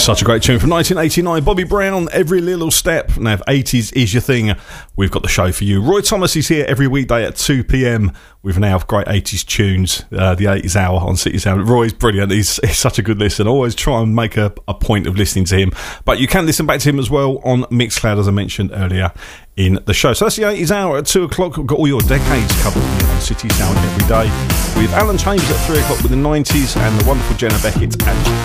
Such a great tune from 1989. Bobby Brown, Every Little Step. Now, if 80s is your thing, we've got the show for you. Roy Thomas is here every weekday at 2 p.m. with now great 80s tunes, the 80s hour on City Sound. Roy's brilliant. He's such a good listener. Always try and make a point of listening to him. But you can listen back to him as well on Mixcloud, as I mentioned earlier in the show. So that's the 80s hour at 2 o'clock. We've got all your decades covered on City Sound every day, with Alan Chambers at 3 o'clock with the 90s and the wonderful Jenna Beckett at